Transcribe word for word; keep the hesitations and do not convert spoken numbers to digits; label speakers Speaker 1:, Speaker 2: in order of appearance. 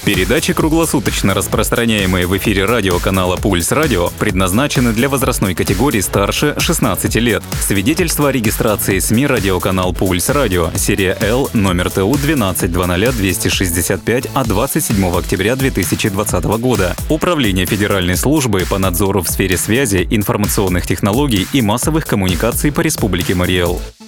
Speaker 1: Передачи, круглосуточно распространяемые в эфире радиоканала «Пульс Радио», предназначены для возрастной категории старше шестнадцати лет. Свидетельство о регистрации СМИ радиоканал «Пульс Радио», серия Л, номер ТУ двенадцать двадцать двести шестьдесят пять от двадцать седьмого октября две тысячи двадцатого года. Управление Федеральной службы по надзору в сфере связи, информационных технологий и массовых коммуникаций по Республике Марий Эл.